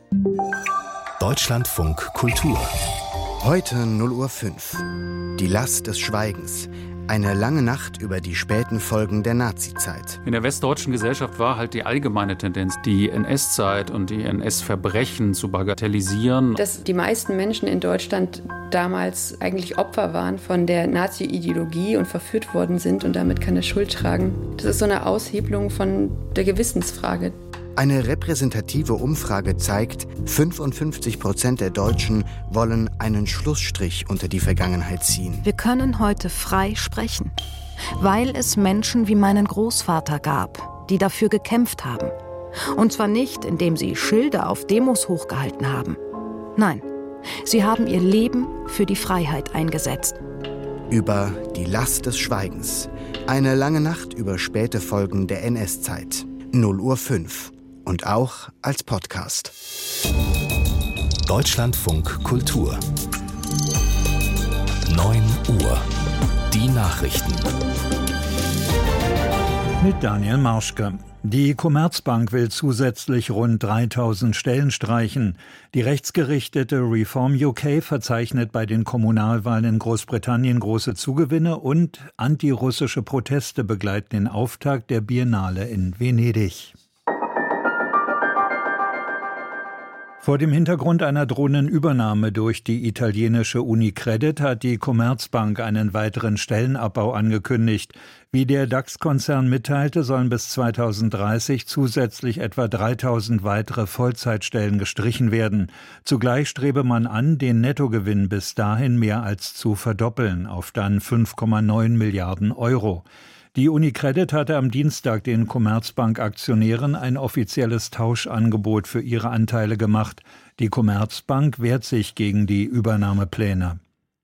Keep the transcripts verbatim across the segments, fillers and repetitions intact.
Deutschlandfunk Kultur. Heute null Uhr fünf. Die Last des Schweigens. Eine lange Nacht über die späten Folgen der Nazizeit. In der westdeutschen Gesellschaft war halt die allgemeine Tendenz, die N S-Zeit und die N S-Verbrechen zu bagatellisieren. Dass die meisten Menschen in Deutschland damals eigentlich Opfer waren von der Nazi-Ideologie und verführt worden sind und damit keine Schuld tragen. Das ist so eine Aushebelung von der Gewissensfrage. Eine repräsentative Umfrage zeigt, fünfundfünfzig Prozent der Deutschen wollen einen Schlussstrich unter die Vergangenheit ziehen. Wir können heute frei sprechen, weil es Menschen wie meinen Großvater gab, die dafür gekämpft haben. Und zwar nicht, indem sie Schilder auf Demos hochgehalten haben. Nein, sie haben ihr Leben für die Freiheit eingesetzt. Über die Last des Schweigens. Eine lange Nacht über späte Folgen der N S-Zeit. null Uhr fünf. Und auch als Podcast. Deutschlandfunk Kultur. neun Uhr. Die Nachrichten. Mit Daniel Marschke. Die Commerzbank will zusätzlich rund dreitausend Stellen streichen. Die rechtsgerichtete Reform U K verzeichnet bei den Kommunalwahlen in Großbritannien große Zugewinne und antirussische Proteste begleiten den Auftakt der Biennale in Venedig. Vor dem Hintergrund einer drohenden Übernahme durch die italienische UniCredit hat die Commerzbank einen weiteren Stellenabbau angekündigt. Wie der DAX-Konzern mitteilte, sollen bis zweitausenddreißig zusätzlich etwa dreitausend weitere Vollzeitstellen gestrichen werden. Zugleich strebe man an, den Nettogewinn bis dahin mehr als zu verdoppeln, auf dann fünf Komma neun Milliarden Euro. Die UniCredit hatte am Dienstag den Commerzbank-Aktionären ein offizielles Tauschangebot für ihre Anteile gemacht. Die Commerzbank wehrt sich gegen die Übernahmepläne.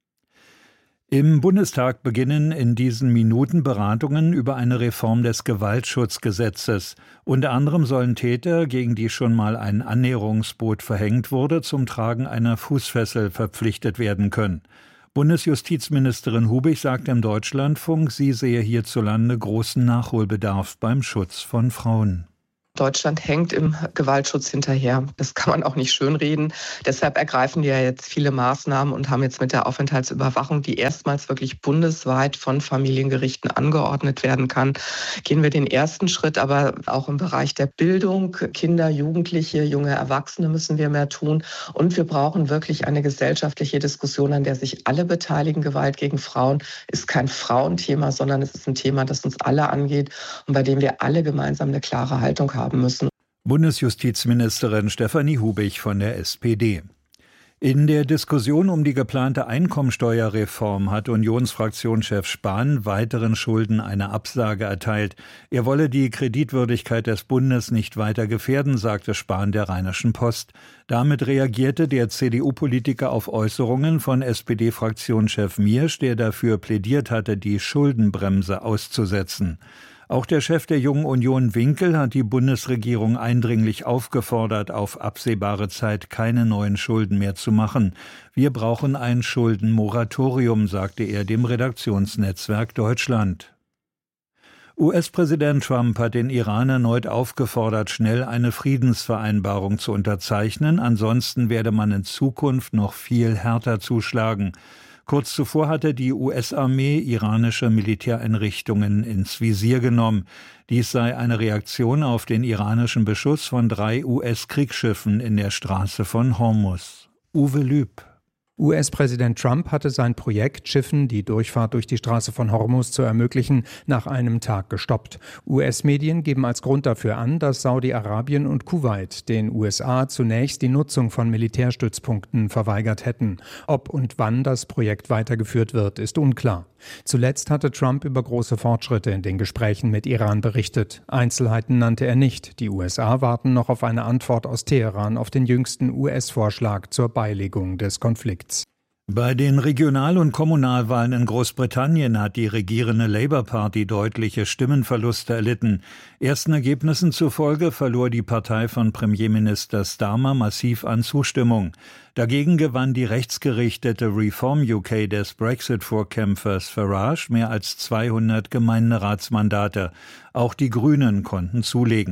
Im Bundestag beginnen in diesen Minuten Beratungen über eine Reform des Gewaltschutzgesetzes. Unter anderem sollen Täter, gegen die schon mal ein Annäherungsverbot verhängt wurde, zum Tragen einer Fußfessel verpflichtet werden können. Bundesjustizministerin Hubig sagt im Deutschlandfunk, sie sehe hierzulande großen Nachholbedarf beim Schutz von Frauen. Deutschland hängt im Gewaltschutz hinterher. Das kann man auch nicht schönreden. Deshalb ergreifen die ja jetzt viele Maßnahmen und haben jetzt mit der Aufenthaltsüberwachung, die erstmals wirklich bundesweit von Familiengerichten angeordnet werden kann, gehen wir den ersten Schritt. Aber auch im Bereich der Bildung, Kinder, Jugendliche, junge Erwachsene müssen wir mehr tun. Und wir brauchen wirklich eine gesellschaftliche Diskussion, an der sich alle beteiligen. Gewalt gegen Frauen ist kein Frauenthema, sondern es ist ein Thema, das uns alle angeht und bei dem wir alle gemeinsam eine klare Haltung haben müssen. Bundesjustizministerin Stefanie Hubig von der S P D. In der Diskussion um die geplante Einkommensteuerreform hat Unionsfraktionschef Spahn weiteren Schulden eine Absage erteilt. Er wolle die Kreditwürdigkeit des Bundes nicht weiter gefährden, sagte Spahn der Rheinischen Post. Damit reagierte der C D U-Politiker auf Äußerungen von S P D-Fraktionschef Miersch, der dafür plädiert hatte, die Schuldenbremse auszusetzen. Auch der Chef der Jungen Union Winkel hat die Bundesregierung eindringlich aufgefordert, auf absehbare Zeit keine neuen Schulden mehr zu machen. Wir brauchen ein Schuldenmoratorium, sagte er dem Redaktionsnetzwerk Deutschland. U S-Präsident Trump hat den Iran erneut aufgefordert, schnell eine Friedensvereinbarung zu unterzeichnen. Ansonsten werde man in Zukunft noch viel härter zuschlagen. Kurz zuvor hatte die U S-Armee iranische Militäreinrichtungen ins Visier genommen. Dies sei eine Reaktion auf den iranischen Beschuss von drei U S-Kriegsschiffen in der Straße von Hormuz. Uwe Lüb. U S-Präsident Trump hatte sein Projekt, Schiffen die Durchfahrt durch die Straße von Hormuz zu ermöglichen, nach einem Tag gestoppt. U S-Medien geben als Grund dafür an, dass Saudi-Arabien und Kuwait den U S A zunächst die Nutzung von Militärstützpunkten verweigert hätten. Ob und wann das Projekt weitergeführt wird, ist unklar. Zuletzt hatte Trump über große Fortschritte in den Gesprächen mit Iran berichtet. Einzelheiten nannte er nicht. Die U S A warten noch auf eine Antwort aus Teheran auf den jüngsten U S-Vorschlag zur Beilegung des Konflikts. Bei den Regional- und Kommunalwahlen in Großbritannien hat die regierende Labour Party deutliche Stimmenverluste erlitten. Ersten Ergebnissen zufolge verlor die Partei von Premierminister Starmer massiv an Zustimmung. Dagegen gewann die rechtsgerichtete Reform U K des Brexit-Vorkämpfers Farage mehr als zweihundert Gemeinderatsmandate. Auch die Grünen konnten zulegen.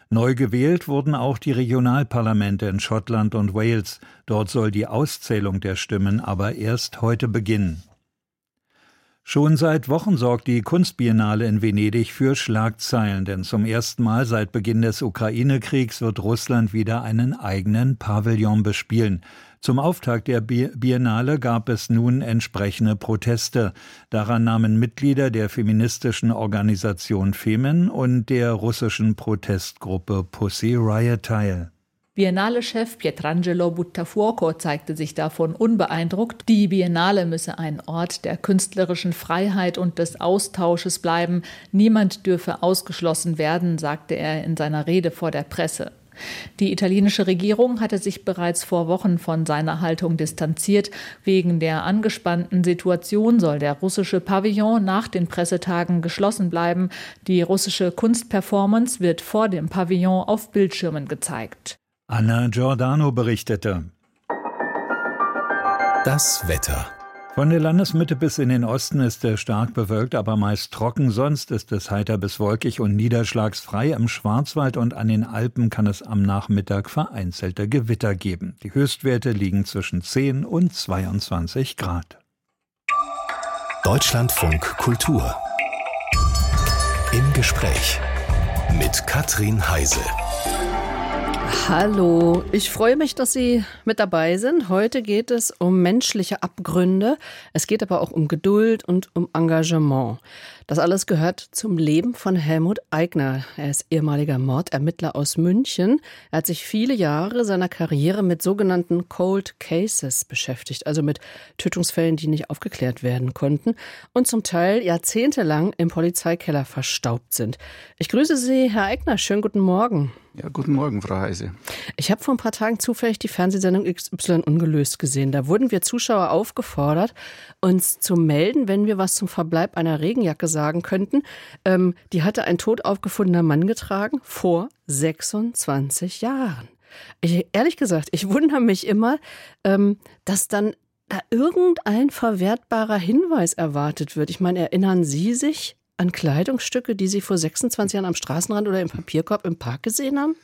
Neu gewählt wurden auch die Regionalparlamente in Schottland und Wales. Dort soll die Auszählung der Stimmen aber erst heute beginnen. Schon seit Wochen sorgt die Kunstbiennale in Venedig für Schlagzeilen, denn zum ersten Mal seit Beginn des Ukraine-Kriegs wird Russland wieder einen eigenen Pavillon bespielen. Zum Auftakt der Biennale gab es nun entsprechende Proteste. Daran nahmen Mitglieder der feministischen Organisation Femen und der russischen Protestgruppe Pussy Riot teil. Biennale-Chef Pietrangelo Buttafuoco zeigte sich davon unbeeindruckt. Die Biennale müsse ein Ort der künstlerischen Freiheit und des Austausches bleiben. Niemand dürfe ausgeschlossen werden, sagte er in seiner Rede vor der Presse. Die italienische Regierung hatte sich bereits vor Wochen von seiner Haltung distanziert. Wegen der angespannten Situation soll der russische Pavillon nach den Pressetagen geschlossen bleiben. Die russische Kunstperformance wird vor dem Pavillon auf Bildschirmen gezeigt. Anna Giordano berichtete. Das Wetter. Von der Landesmitte bis in den Osten ist es stark bewölkt, aber meist trocken. Sonst ist es heiter bis wolkig und niederschlagsfrei. Im Schwarzwald und an den Alpen kann es am Nachmittag vereinzelte Gewitter geben. Die Höchstwerte liegen zwischen zehn und zweiundzwanzig Grad. Deutschlandfunk Kultur. Im Gespräch mit Katrin Heise. Hallo, ich freue mich, dass Sie mit dabei sind. Heute geht es um menschliche Abgründe. Es geht aber auch um Geduld und um Engagement. Das alles gehört zum Leben von Helmut Aigner. Er ist ehemaliger Mordermittler aus München. Er hat sich viele Jahre seiner Karriere mit sogenannten Cold Cases beschäftigt, also mit Tötungsfällen, die nicht aufgeklärt werden konnten und zum Teil jahrzehntelang im Polizeikeller verstaubt sind. Ich grüße Sie, Herr Aigner. Schönen guten Morgen. Ja, guten Morgen, Frau Heise. Ich habe vor ein paar Tagen zufällig die Fernsehsendung X Y ungelöst gesehen. Da wurden wir Zuschauer aufgefordert, uns zu melden, wenn wir was zum Verbleib einer Regenjacke sagen könnten. Ähm, die hatte ein tot aufgefundener Mann getragen vor sechsundzwanzig Jahren. Ich, ehrlich gesagt, ich wundere mich immer, ähm, dass dann da irgendein verwertbarer Hinweis erwartet wird. Ich meine, erinnern Sie sich an Kleidungsstücke, die Sie vor sechsundzwanzig Jahren am Straßenrand oder im Papierkorb im Park gesehen haben?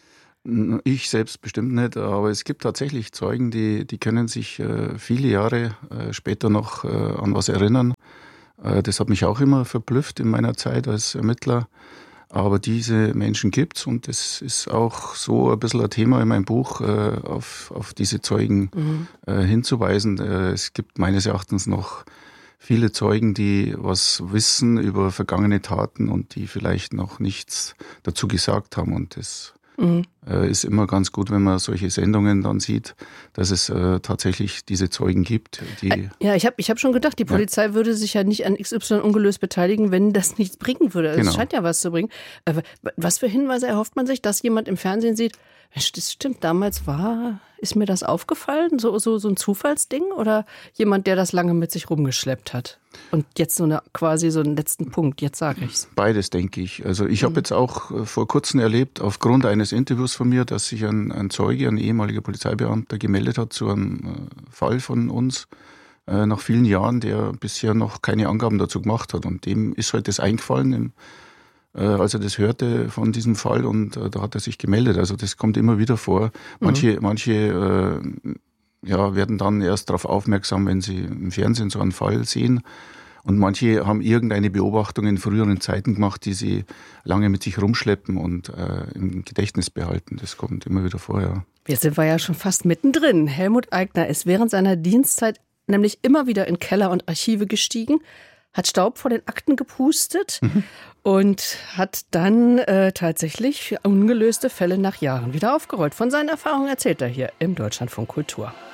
Ich selbst bestimmt nicht, aber es gibt tatsächlich Zeugen, die, die können sich äh, viele Jahre äh, später noch äh, an was erinnern. Äh, das hat mich auch immer verblüfft in meiner Zeit als Ermittler. Aber diese Menschen gibt's und das ist auch so ein bisschen ein Thema in meinem Buch, äh, auf, auf diese Zeugen mhm. äh, hinzuweisen. Äh, es gibt meines Erachtens noch viele Zeugen, die was wissen über vergangene Taten und die vielleicht noch nichts dazu gesagt haben. Und das mhm. äh, ist immer ganz gut, wenn man solche Sendungen dann sieht, dass es äh, tatsächlich diese Zeugen gibt. Die ja, ich habe ich hab schon gedacht, die Polizei ja. würde sich ja nicht an X Y ungelöst beteiligen, wenn das nichts bringen würde. Also genau. Es scheint ja was zu bringen. Aber was für Hinweise erhofft man sich, dass jemand im Fernsehen sieht, das stimmt, damals war, ist mir das aufgefallen, so, so, so ein Zufallsding oder jemand, der das lange mit sich rumgeschleppt hat? Und jetzt so eine, quasi so einen letzten Punkt, jetzt sage ich's. Beides, denke ich. Also ich mhm. habe jetzt auch vor kurzem erlebt, aufgrund eines Interviews von mir, dass sich ein, ein Zeuge, ein ehemaliger Polizeibeamter gemeldet hat zu einem Fall von uns, äh, nach vielen Jahren, der bisher noch keine Angaben dazu gemacht hat. Und dem ist halt das eingefallen, im, äh, als er das hörte von diesem Fall und äh, da hat er sich gemeldet. Also das kommt immer wieder vor. Manche, mhm. manche äh, ja, werden dann erst darauf aufmerksam, wenn sie im Fernsehen so einen Fall sehen. Und manche haben irgendeine Beobachtung in früheren Zeiten gemacht, die sie lange mit sich rumschleppen und äh, im Gedächtnis behalten. Das kommt immer wieder vor, ja. Wir sind wir ja schon fast mittendrin. Helmut Aigner ist während seiner Dienstzeit nämlich immer wieder in Keller und Archive gestiegen, hat Staub vor den Akten gepustet mhm. und hat dann äh, tatsächlich ungelöste Fälle nach Jahren wieder aufgerollt. Von seinen Erfahrungen erzählt er hier im Deutschlandfunk Kultur.